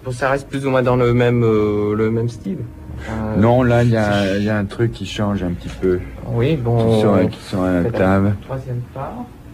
ça reste plus ou moins dans le même style. Non, là, il y a un truc qui change un petit peu. Oui, bon. Qui sont à la table. Troisième part.